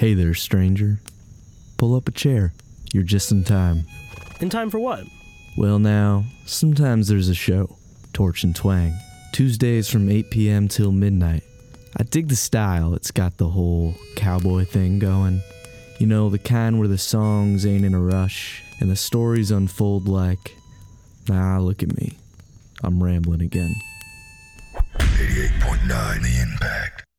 Hey there, stranger. Pull up a chair. You're just in time. In time for what? Well now, sometimes there's a show, Torch and Twang, Tuesdays from 8 p.m. till midnight. I dig the style, it's got the whole cowboy thing going. You know, the kind where the songs ain't in a rush, and the stories unfold like, look at me. I'm rambling again. 88.9 The Impact.